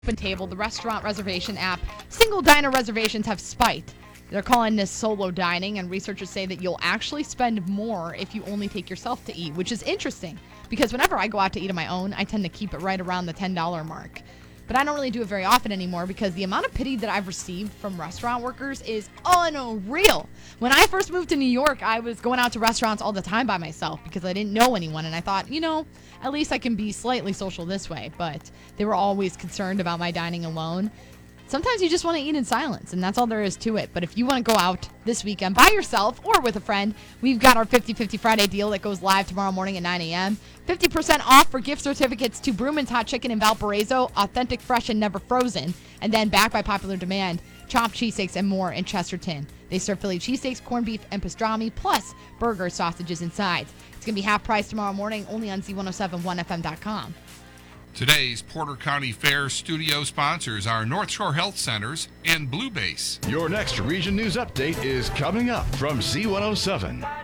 OpenTable, the restaurant reservation app, single diner reservations have spiked. They're calling this solo dining, and researchers say that you'll actually spend more if you only take yourself to eat, which is interesting because whenever I go out to eat on my own, I tend to keep it right around the $10 mark. But I don't really do it very often anymore because the amount of pity that I've received from restaurant workers is unreal. When I first moved to New York, I was going out to restaurants all the time by myself because I didn't know anyone, and I thought, at least I can be slightly social this way. But they were always concerned about my dining alone. Sometimes you just want to eat in silence, and that's all there is to it. But if you want to go out this weekend by yourself or with a friend, we've got our 50-50 Friday deal that goes live tomorrow morning at 9 a.m. 50% off for gift certificates to Brooman's Hot Chicken in Valparaiso, authentic, fresh, and never frozen. And then, backed by popular demand, chopped cheesesteaks and more in Chesterton. They serve Philly cheesesteaks, corned beef, and pastrami, plus burgers, sausages, and sides. It's going to be half price tomorrow morning, only on Z1071FM.com. Today's Porter County Fair studio sponsors are North Shore Health Centers and Blue Base. Your next Region News Update is coming up from Z107.